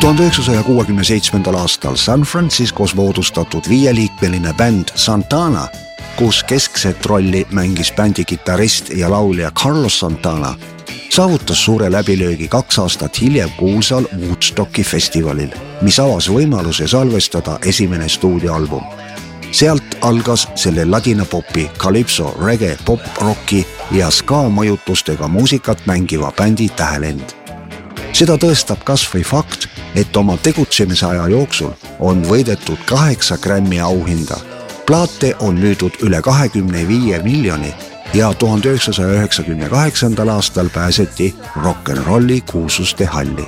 1967. aastal San Franciscos moodustatud 5-liikmeline bänd Santana, kus keskset rolli mängis bändi kitarrist ja laulja Carlos Santana, saavutas suure läbilöögi 2 aastat hiljem kuulsal Woodstocki festivalil, mis avas võimaluse salvestada esimene stuudioalbum. Sealt algas selle ladinapopi, calypso, reggae, pop-rocki ja ska mõjutustega muusikat mängiva bändi tähelend. Seda tõestab kas või fakt, et oma tegutsemise aja jooksul on võidetud 8 Grammy auhinda. Plaate on müüdud üle 25 miljoni ja 1998. aastal pääseti rock'n'rolli kuulsuste halli.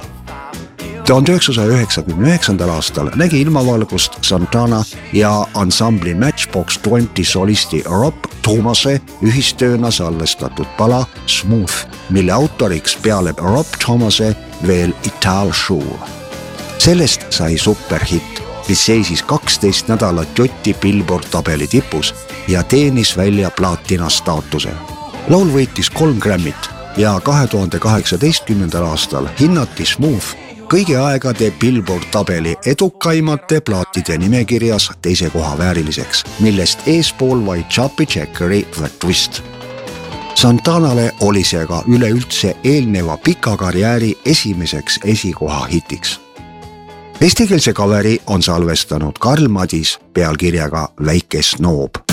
1999. aastal nägi ilmavalgust Santana ja ansambli Matchbox 20 solisti Rob Thomase ühistööna salvestatud pala Smooth, mille autoriks peale Rob Thomase veel Ital Shoe. Sellest sai superhitt, mis seisis 12 nädalat Jotti Billboard tabeli tipus ja teenis välja plaatina staatuse. Laul võitis 3 Grammit ja 2018. aastal hinnati Smooth kõigi aegade Billboard tabeli edukaimate plaatide nimekirjas 2. koha vääriliseks, millest eespool vaid Chubby Checkeri The Twist. Santanale oli see ka üleüldse eelneva pika karjääri esimeseks esikoha hitiks. Eestikeelse kaveri on salvestanud Karl Madis pealkirjaga Väike snoob.